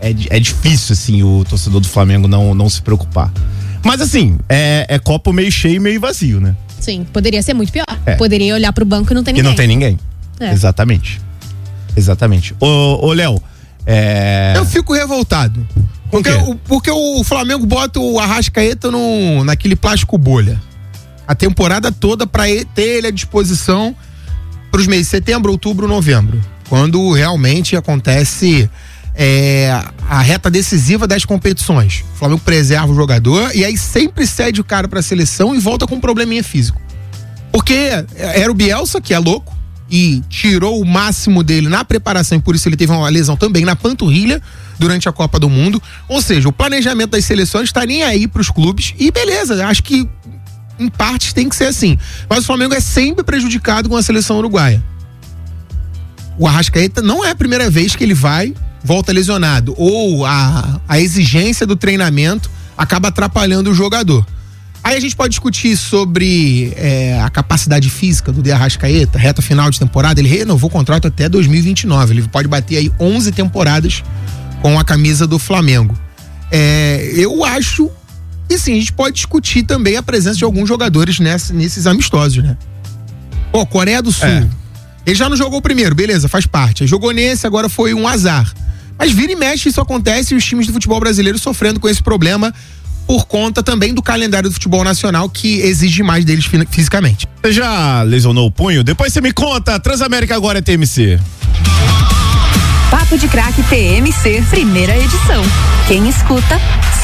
é difícil, assim, o torcedor do Flamengo não se preocupar. Mas, assim, é copo meio cheio e meio vazio, né? Sim, poderia ser muito pior. Poderia olhar pro banco e não ter ninguém. E não tem ninguém. Exatamente. Ô, Léo, eu fico revoltado. Porque o Flamengo bota o Arrascaeta naquele plástico bolha. A temporada toda pra ter ele à disposição pros meses de setembro, outubro, novembro. Quando realmente acontece a reta decisiva das competições. O Flamengo preserva o jogador e aí sempre cede o cara pra seleção e volta com um probleminha físico. Porque era o Bielsa, que é louco, e tirou o máximo dele na preparação, e por isso ele teve uma lesão também na panturrilha durante a Copa do Mundo. Ou seja, o planejamento das seleções tá nem aí pros clubes e beleza, acho que em partes tem que ser assim. Mas o Flamengo é sempre prejudicado com a seleção uruguaia. O Arrascaeta não é a primeira vez que ele volta lesionado, ou a exigência do treinamento acaba atrapalhando o jogador. Aí a gente pode discutir sobre a capacidade física do Arrascaeta, reta final de temporada. Ele renovou o contrato até 2029, ele pode bater aí 11 temporadas com a camisa do Flamengo. Eu acho que sim, a gente pode discutir também a presença de alguns jogadores nesses amistosos, né? Coreia do Sul, ele já não jogou o primeiro, beleza, faz parte. Jogou nesse, agora foi um azar. Mas vira e mexe, isso acontece, e os times do futebol brasileiro sofrendo com esse problema por conta também do calendário do futebol nacional, que exige mais deles fisicamente. Você já lesionou o punho? Depois você me conta. Transamérica agora é TMC. Papo de Craque TMC, primeira edição. Quem escuta